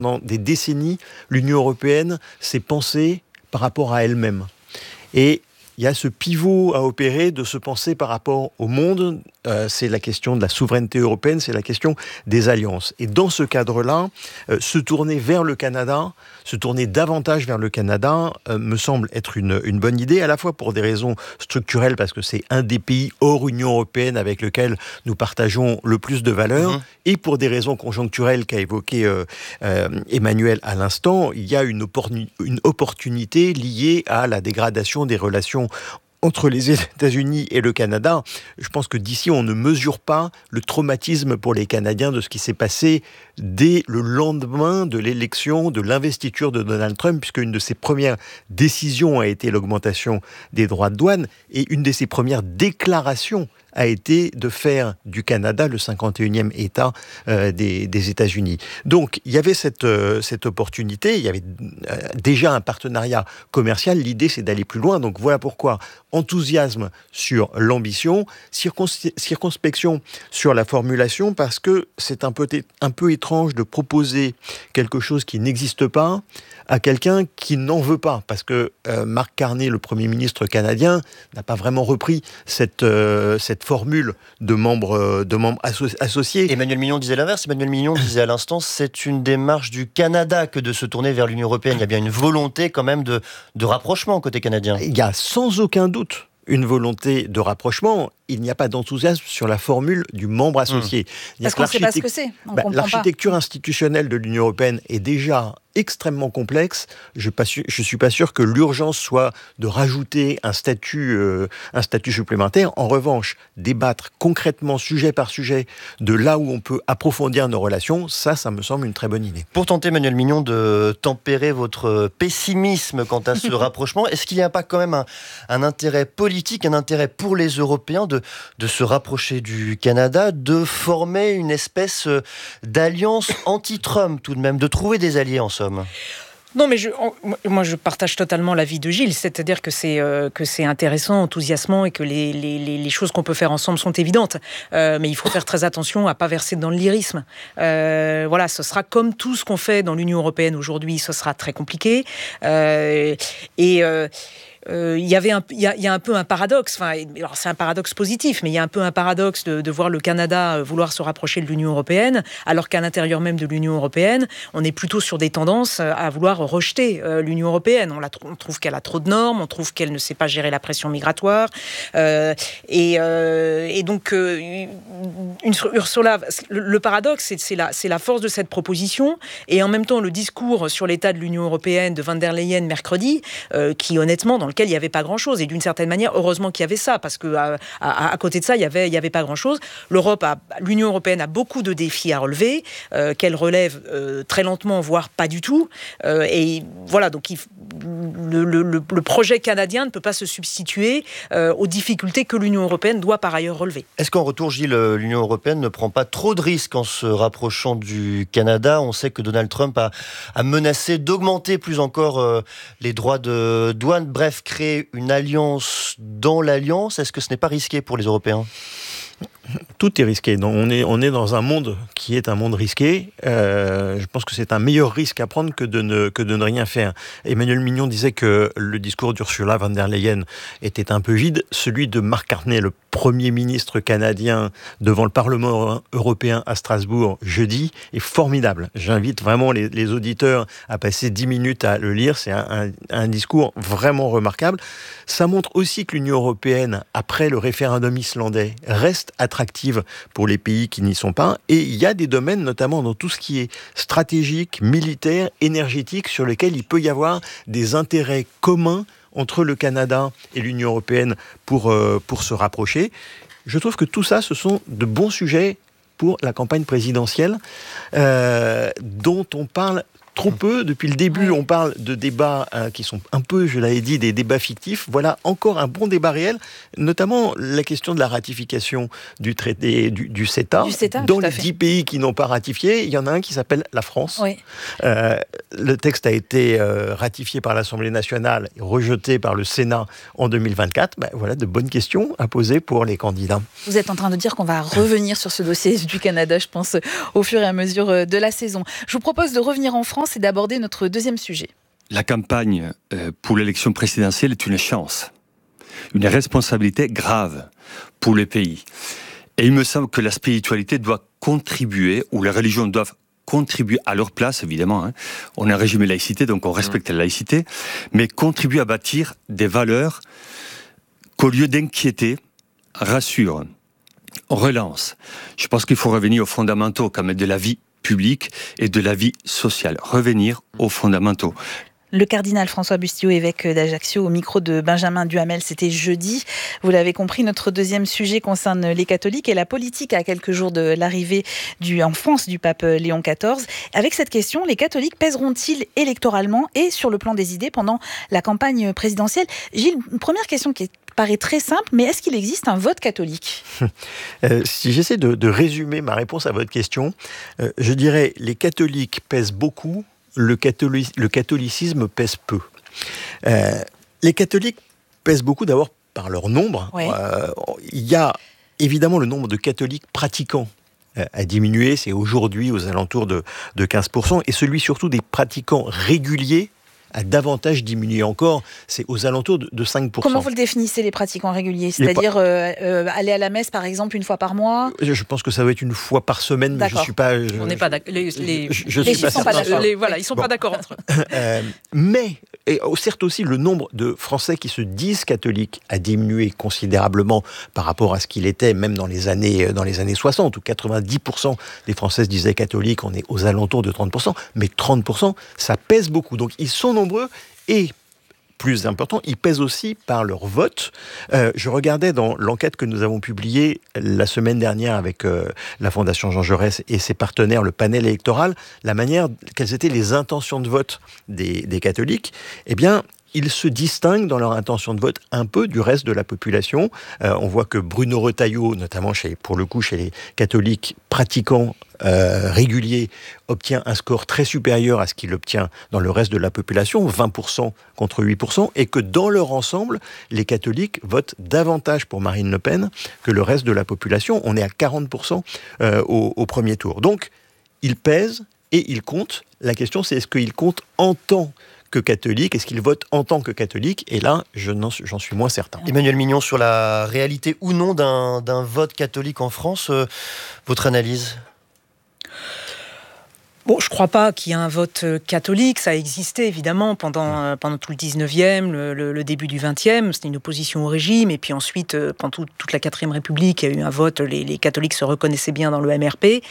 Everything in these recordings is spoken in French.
Pendant des décennies, l'Union européenne s'est pensée par rapport à elle-même. Et il y a ce pivot à opérer de se penser par rapport au monde. C'est la question de la souveraineté européenne, c'est la question des alliances. Et dans ce cadre-là, se tourner vers le Canada, se tourner davantage vers le Canada, me semble être une bonne idée, à la fois pour des raisons structurelles, parce que c'est un des pays hors Union européenne avec lequel nous partageons le plus de valeurs, et pour des raisons conjoncturelles qu'a évoqué Emmanuel à l'instant. Il y a une opportunité liée à la dégradation des relations entre les États-Unis et le Canada. Je pense que d'ici, on ne mesure pas le traumatisme pour les Canadiens de ce qui s'est passé dès le lendemain de l'élection, de l'investiture de Donald Trump, puisque une de ses premières décisions a été l'augmentation des droits de douane, et une de ses premières déclarations a été de faire du Canada le 51e État des États-Unis. Donc, il y avait cette opportunité, il y avait déjà un partenariat commercial, l'idée c'est d'aller plus loin, donc voilà pourquoi enthousiasme sur l'ambition, circonspection sur la formulation, parce que c'est un peu étrange de proposer quelque chose qui n'existe pas à quelqu'un qui n'en veut pas, parce que Mark Carney, le Premier ministre canadien, n'a pas vraiment repris cette formule de membres associés. Emmanuel Mignon disait l'inverse. Emmanuel Mignon disait à l'instant, c'est une démarche du Canada que de se tourner vers l'Union européenne. Il y a bien une volonté quand même de rapprochement côté canadien. Il y a sans aucun doute une volonté de rapprochement. Il n'y a pas d'enthousiasme sur la formule du membre associé. Parce qu'on ne sait pas ce que c'est. L'architecture institutionnelle de l'Union européenne est déjà extrêmement complexe. Je ne suis pas sûr que l'urgence soit de rajouter un statut supplémentaire. En revanche, débattre concrètement, sujet par sujet, de là où on peut approfondir nos relations, ça me semble une très bonne idée. Pour tenter, Emmanuel Mignon, de tempérer votre pessimisme quant à ce rapprochement, est-ce qu'il n'y a pas quand même un intérêt politique, un intérêt pour les Européens de se rapprocher du Canada, de former une espèce d'alliance anti-Trump tout de même, de trouver des alliés en somme? Non, mais moi je partage totalement l'avis de Gilles, c'est-à-dire que c'est intéressant, enthousiasmant et que les choses qu'on peut faire ensemble sont évidentes. Mais il faut faire très attention à ne pas verser dans le lyrisme. Voilà, ce sera comme tout ce qu'on fait dans l'Union européenne aujourd'hui, ce sera très compliqué. Il y a un peu un paradoxe, alors c'est un paradoxe positif, mais il y a un peu un paradoxe de voir le Canada vouloir se rapprocher de l'Union européenne, alors qu'à l'intérieur même de l'Union européenne, on est plutôt sur des tendances à vouloir rejeter l'Union européenne. On trouve qu'elle a trop de normes, on trouve qu'elle ne sait pas gérer la pression migratoire, et donc Ursula, le paradoxe, c'est la force de cette proposition, et en même temps le discours sur l'état de l'Union européenne de Van der Leyen mercredi, qui honnêtement, dans lequel il n'y avait pas grand-chose. Et d'une certaine manière, heureusement qu'il y avait ça, parce qu'à côté de ça, il y avait pas grand-chose. L'Union européenne a beaucoup de défis à relever, qu'elle relève très lentement, voire pas du tout. Et voilà, donc le projet canadien ne peut pas se substituer aux difficultés que l'Union européenne doit par ailleurs relever. Est-ce qu'en retour, Gilles, l'Union européenne ne prend pas trop de risques en se rapprochant du Canada? On sait que Donald Trump a menacé d'augmenter plus encore les droits de douane. Bref, créer une alliance dans l'alliance, est-ce que ce n'est pas risqué pour les Européens ? Tout est risqué. On est dans un monde qui est un monde risqué. Je pense que c'est un meilleur risque à prendre que de ne rien faire. Emmanuel Mignon disait que le discours d'Ursula von der Leyen était un peu vide. Celui de Mark Carney, le Premier ministre canadien, devant le Parlement européen à Strasbourg jeudi, est formidable. J'invite vraiment les auditeurs à passer 10 minutes à le lire. C'est un discours vraiment remarquable. Ça montre aussi que l'Union européenne, après le référendum islandais, reste attractive pour les pays qui n'y sont pas. Et il y a des domaines, notamment dans tout ce qui est stratégique, militaire, énergétique, sur lesquels il peut y avoir des intérêts communs entre le Canada et l'Union européenne pour se rapprocher. Je trouve que tout ça, ce sont de bons sujets pour la campagne présidentielle dont on parle trop peu. Depuis le début, on parle de débats qui sont un peu, je l'avais dit, des débats fictifs. Voilà encore un bon débat réel, notamment la question de la ratification du traité du CETA. Dans les 10 pays qui n'ont pas ratifié, il y en a un qui s'appelle la France. Oui. Le texte a été ratifié par l'Assemblée nationale et rejeté par le Sénat en 2024. Voilà de bonnes questions à poser pour les candidats. Vous êtes en train de dire qu'on va revenir sur ce dossier du Canada, je pense, au fur et à mesure de la saison. Je vous propose de revenir en France et d'aborder notre deuxième sujet. La campagne pour l'élection présidentielle est une chance, une responsabilité grave pour le pays. Et il me semble que la spiritualité doit contribuer, ou les religions doivent contribuer à leur place, évidemment. On est un régime de laïcité, donc on respecte la laïcité, mais contribuer à bâtir des valeurs qu'au lieu d'inquiéter, rassurent, relancent. Je pense qu'il faut revenir aux fondamentaux, quand même, de la vie publique et de la vie sociale. Revenir aux fondamentaux. Le cardinal François Bustillo, évêque d'Ajaccio, au micro de Benjamin Duhamel, c'était jeudi. Vous l'avez compris, notre deuxième sujet concerne les catholiques et la politique à quelques jours de l'arrivée en France du pape Léon XIV. Avec cette question, les catholiques pèseront-ils électoralement et sur le plan des idées pendant la campagne présidentielle ? Gilles, une première question qui paraît très simple, mais est-ce qu'il existe un vote catholique ? Si j'essaie de résumer ma réponse à votre question, je dirais les catholiques pèsent beaucoup, le catholicisme pèse peu. Les catholiques pèsent beaucoup d'abord par leur nombre. Ouais. Il y a évidemment le nombre de catholiques pratiquants a diminué, c'est aujourd'hui aux alentours de 15%, et celui surtout des pratiquants réguliers a davantage diminué encore, c'est aux alentours de 5%. Comment vous le définissez, les pratiquants réguliers ? C'est-à-dire aller à la messe, par exemple, une fois par mois ? Je pense que ça va être une fois par semaine, mais je ne suis pas... On n'est pas d'accord. Les chiffres ne sont pas d'accord. Voilà, ils ne sont pas d'accord entre eux. Mais, et certes aussi, le nombre de Français qui se disent catholiques a diminué considérablement par rapport à ce qu'il était, même dans les années 60, où 90% des Français se disaient catholiques, on est aux alentours de 30%, mais 30%, ça pèse beaucoup. Donc ils sont nombreux et... plus important, ils pèsent aussi par leur vote. Je regardais dans l'enquête que nous avons publiée la semaine dernière avec la Fondation Jean Jaurès et ses partenaires, le panel électoral, la manière, quelles étaient les intentions de vote des catholiques. Eh bien, ils se distinguent dans leur intention de vote un peu du reste de la population. On voit que Bruno Retailleau, notamment pour le coup chez les catholiques pratiquants réguliers, obtient un score très supérieur à ce qu'il obtient dans le reste de la population, 20% contre 8%, et que dans leur ensemble, les catholiques votent davantage pour Marine Le Pen que le reste de la population. On est à 40% au premier tour. Donc, ils pèsent et ils comptent. La question, c'est est-ce qu'ils comptent en tant que catholique, est-ce qu'ils votent en tant que catholique ? Et là, j'en suis moins certain. Emmanuel Mignon, sur la réalité ou non d'un vote catholique en France, votre analyse ? Bon, je ne crois pas qu'il y ait un vote catholique. Ça a existé, évidemment, pendant tout le 19e, le début du 20e. C'était une opposition au régime. Et puis ensuite, pendant toute la 4e République, il y a eu un vote. Les catholiques se reconnaissaient bien dans le MRP.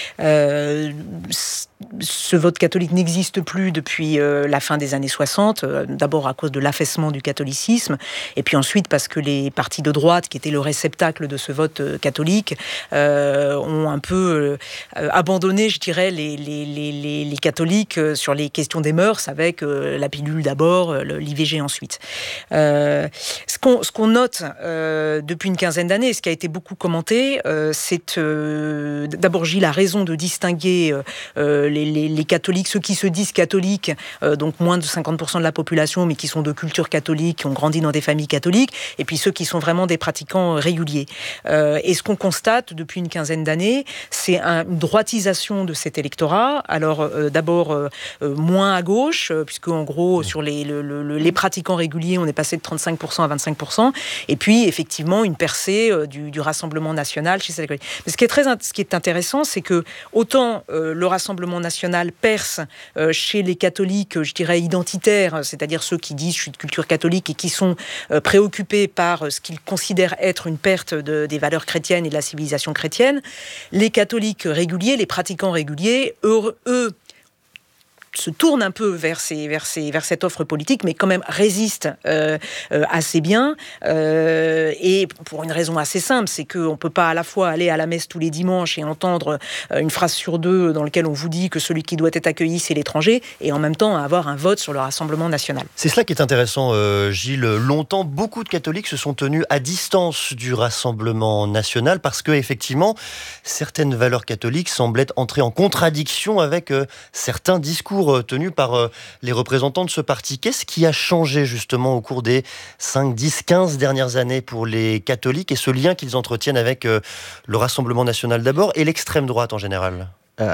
Ce vote catholique n'existe plus depuis la fin des années 60. D'abord à cause de l'affaissement du catholicisme. Et puis ensuite parce que les partis de droite, qui étaient le réceptacle de ce vote catholique, ont un peu abandonné, je dirais, les catholiques sur les questions des mœurs, avec la pilule d'abord, l'IVG ensuite. Ce qu'on note depuis une quinzaine d'années, ce qui a été beaucoup commenté, c'est d'abord Gilles a raison de distinguer les catholiques, ceux qui se disent catholiques, donc moins de 50% de la population, mais qui sont de culture catholique, qui ont grandi dans des familles catholiques, et puis ceux qui sont vraiment des pratiquants réguliers. Et ce qu'on constate depuis une quinzaine d'années, c'est une droitisation de cet électorat. Alors d'abord moins à gauche, puisque en gros sur les pratiquants réguliers, on est passé de 35% à 25%, et puis effectivement une percée du Rassemblement national chez ces catholiques. Mais ce qui est intéressant, c'est que autant le Rassemblement national perce chez les catholiques, je dirais identitaires, c'est-à-dire ceux qui disent je suis de culture catholique et qui sont préoccupés par ce qu'ils considèrent être une perte des valeurs chrétiennes et de la civilisation chrétienne, les catholiques réguliers, les pratiquants réguliers, eux se tourne un peu vers cette offre politique, mais quand même résiste assez bien. Et pour une raison assez simple, c'est qu'on ne peut pas à la fois aller à la messe tous les dimanches et entendre une phrase sur deux dans laquelle on vous dit que celui qui doit être accueilli, c'est l'étranger, et en même temps avoir un vote sur le Rassemblement national. C'est cela qui est intéressant, Gilles. Longtemps, beaucoup de catholiques se sont tenus à distance du Rassemblement national parce que, effectivement, certaines valeurs catholiques semblaient entrer en contradiction avec certains discours tenus par les représentants de ce parti. Qu'est-ce qui a changé justement au cours des 5, 10, 15 dernières années pour les catholiques et ce lien qu'ils entretiennent avec le Rassemblement national d'abord et l'extrême droite en général ?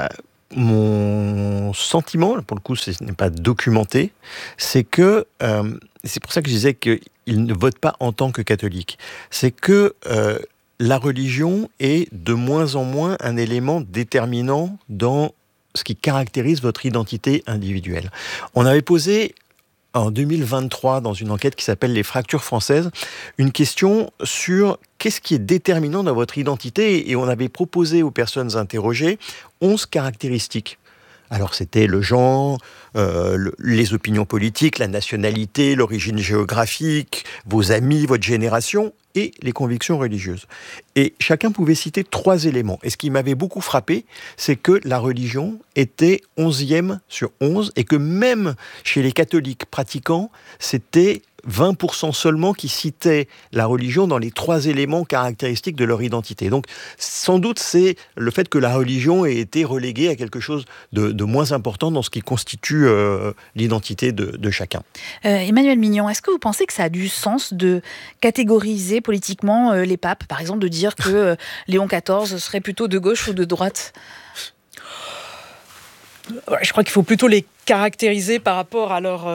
Mon sentiment, pour le coup, ce n'est pas documenté, c'est que, c'est pour ça que je disais qu'ils ne votent pas en tant que catholiques, c'est que la religion est de moins en moins un élément déterminant dans ce qui caractérise votre identité individuelle. On avait posé en 2023, dans une enquête qui s'appelle Les fractures françaises, une question sur qu'est-ce qui est déterminant dans votre identité, et on avait proposé aux personnes interrogées 11 caractéristiques. Alors c'était le genre, les opinions politiques, la nationalité, l'origine géographique, vos amis, votre génération et les convictions religieuses. Et chacun pouvait citer 3 éléments. Et ce qui m'avait beaucoup frappé, c'est que la religion était 11e sur 11 et que même chez les catholiques pratiquants, c'était 20% seulement qui citaient la religion dans les 3 éléments caractéristiques de leur identité. Donc, sans doute, c'est le fait que la religion ait été reléguée à quelque chose de moins important dans ce qui constitue l'identité de chacun. Emmanuel Mignon, est-ce que vous pensez que ça a du sens de catégoriser politiquement les papes, par exemple de dire que Léon XIV serait plutôt de gauche ou de droite ? Je crois qu'il faut plutôt les caractériser par rapport à leur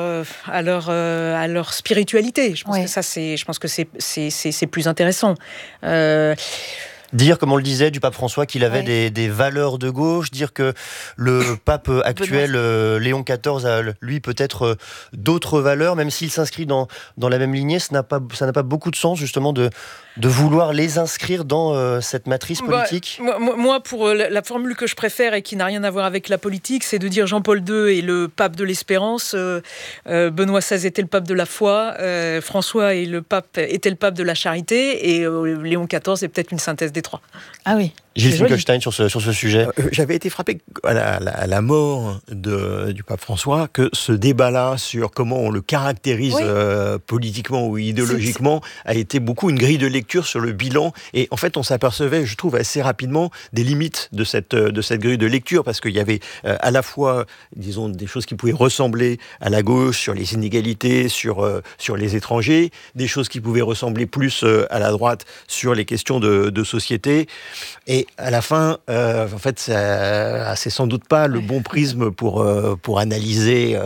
spiritualité. Je pense que c'est plus intéressant. Dire, comme on le disait, du pape François qu'il avait des valeurs de gauche, dire que le pape actuel, Léon XIV, a lui peut-être d'autres valeurs, même s'il s'inscrit dans la même lignée, ça n'a pas beaucoup de sens justement de vouloir les inscrire dans cette matrice politique. Moi, pour la formule que je préfère et qui n'a rien à voir avec la politique, c'est de dire Jean-Paul II est le pape de l'espérance, Benoît XVI était le pape de la foi, François était le pape de la charité, et Léon XIV est peut-être une synthèse des 3. Ah oui. Gilles Finkelstein sur ce sujet. J'avais été frappé à la mort du pape François que ce débat-là sur comment on le caractérise politiquement ou idéologiquement a été beaucoup une grille de lecture sur le bilan. Et en fait, on s'apercevait, je trouve, assez rapidement des limites de cette grille de lecture, parce qu'il y avait à la fois, disons, des choses qui pouvaient ressembler à la gauche sur les inégalités, sur les étrangers, des choses qui pouvaient ressembler plus à la droite sur les questions de société. Et à la fin, en fait, c'est sans doute pas le bon prisme pour analyser,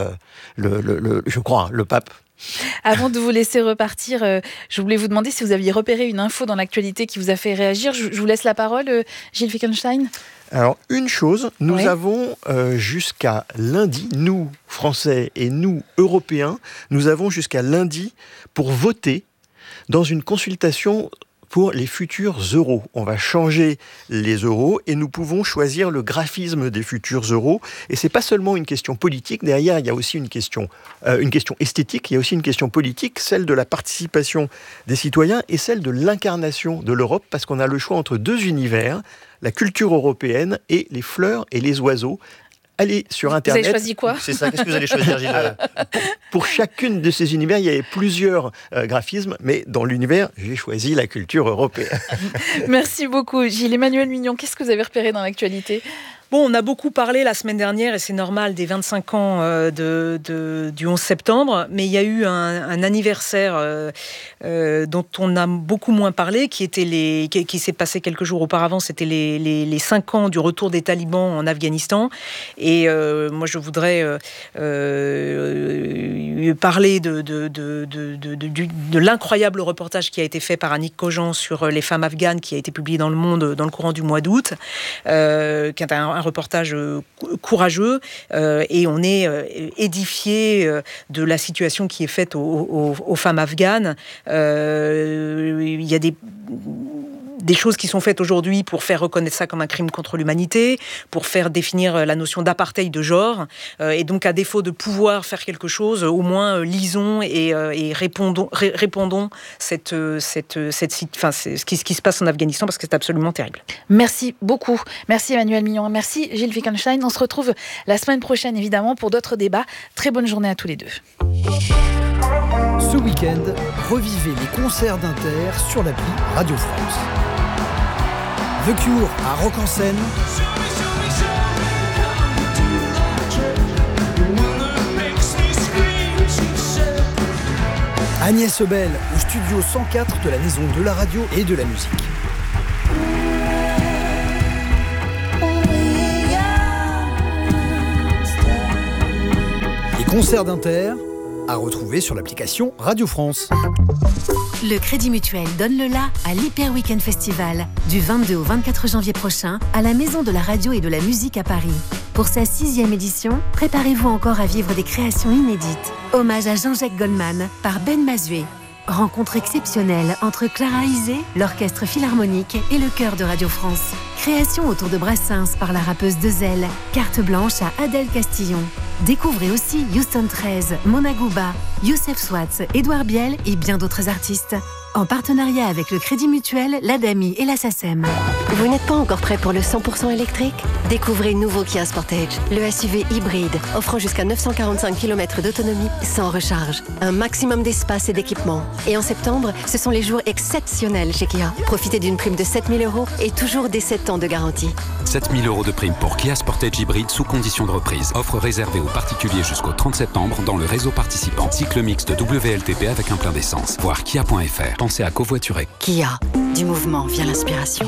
je crois, le pape. Avant de vous laisser repartir, je voulais vous demander si vous aviez repéré une info dans l'actualité qui vous a fait réagir. Je vous laisse la parole, Gilles Finkelstein. Alors, une chose, nous avons jusqu'à lundi, nous, Français, et nous, Européens, nous avons jusqu'à lundi pour voter dans une consultation pour les futurs euros. On va changer les euros et nous pouvons choisir le graphisme des futurs euros. Et c'est pas seulement une question politique. Derrière, il y a aussi une question esthétique. Il y a aussi une question politique, celle de la participation des citoyens et celle de l'incarnation de l'Europe, parce qu'on a le choix entre 2 univers, la culture européenne et les fleurs et les oiseaux. Allez sur Internet. Vous avez choisi quoi ? C'est ça, qu'est-ce que vous allez choisir, Gilles ? Pour chacune de ces univers, il y avait plusieurs graphismes, mais dans l'univers, j'ai choisi la culture européenne. Merci beaucoup, Gilles. Emmanuel Mignon, qu'est-ce que vous avez repéré dans l'actualité ? Bon, on a beaucoup parlé la semaine dernière, et c'est normal, des 25 ans du 11 septembre, mais il y a eu un anniversaire dont on a beaucoup moins parlé, qui s'est passé quelques jours auparavant. C'était les 5 ans du retour des talibans en Afghanistan. Et moi, je voudrais parler de l'incroyable reportage qui a été fait par Annick Cogent sur les femmes afghanes, qui a été publié dans Le Monde dans le courant du mois d'août, qui est un reportage courageux, et on est édifié de la situation qui est faite aux femmes afghanes. Il y a des choses qui sont faites aujourd'hui pour faire reconnaître ça comme un crime contre l'humanité, pour faire définir la notion d'apartheid de genre. Et donc, à défaut de pouvoir faire quelque chose, au moins lisons et répondons ce qui se passe en Afghanistan, parce que c'est absolument terrible. Merci beaucoup. Merci Emmanuelle Mignon. Merci Gilles Finkelstein. On se retrouve la semaine prochaine, évidemment, pour d'autres débats. Très bonne journée à tous les deux. Ce week-end, revivez les concerts d'Inter sur l'appli Radio France. The Cure à Rock en Seine. Agnès Ebel au studio 104 de la Maison de la Radio et de la Musique. Les concerts d'Inter à retrouver sur l'application Radio France. Le Crédit Mutuel donne le la à l'Hyper Weekend Festival du 22 au 24 janvier prochain à la Maison de la Radio et de la Musique à Paris. Pour sa 6e édition, préparez-vous encore à vivre des créations inédites. Hommage à Jean-Jacques Goldman par Ben Mazué. Rencontre exceptionnelle entre Clara Isé, l'Orchestre Philharmonique et le Chœur de Radio France. Création autour de Brassens par la rappeuse Dezel. Carte blanche à Adèle Castillon. Découvrez aussi Houston 13, Mona Gouba, Youssef Swatz, Édouard Biel et bien d'autres artistes. En partenariat avec le Crédit Mutuel, l'ADAMI et la SACEM. Vous n'êtes pas encore prêt pour le 100% électrique ? Découvrez le nouveau Kia Sportage, le SUV hybride, offrant jusqu'à 945 km d'autonomie sans recharge. Un maximum d'espace et d'équipement. Et en septembre, ce sont les jours exceptionnels chez Kia. Profitez d'une prime de 7 000 € et toujours des 7 ans de garantie. 7 000 € de prime pour Kia Sportage hybride sous condition de reprise. Offre réservée aux particuliers jusqu'au 30 septembre dans le réseau participant. Cycle mixte WLTP avec un plein d'essence. Voir kia.fr. Pensez à covoiturer. Kia, du mouvement vient l'inspiration.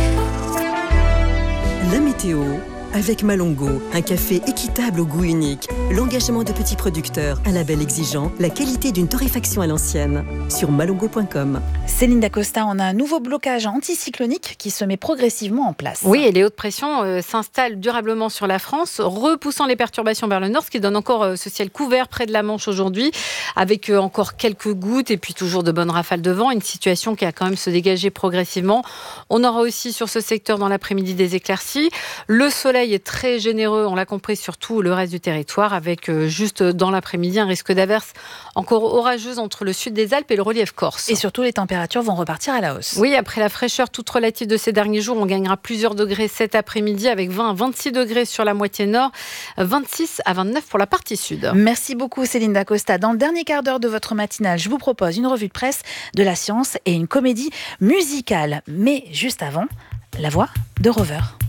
La météo avec Malongo, un café équitable au goût unique, l'engagement de petits producteurs, un label exigeant, la qualité d'une torréfaction à l'ancienne. Sur malongo.com. Céline Dacosta, on a un nouveau blocage anticyclonique qui se met progressivement en place. Oui, et les hautes pressions s'installent durablement sur la France, repoussant les perturbations vers le nord, ce qui donne encore ce ciel couvert près de la Manche aujourd'hui, avec encore quelques gouttes et puis toujours de bonnes rafales de vent, une situation qui a quand même se dégager progressivement. On aura aussi sur ce secteur dans l'après-midi des éclaircies. Le soleil est très généreux, on l'a compris, sur tout le reste du territoire, avec juste dans l'après-midi un risque d'averse encore orageuse entre le sud des Alpes et le relief corse. Et surtout, les températures vont repartir à la hausse. Oui, après la fraîcheur toute relative de ces derniers jours, on gagnera plusieurs degrés cet après-midi, avec 20 à 26 degrés sur la moitié nord, 26 à 29 pour la partie sud. Merci beaucoup Céline Dacosta. Dans le dernier quart d'heure de votre matinale, je vous propose une revue de presse de la science et une comédie musicale. Mais juste avant, la voix de Rover.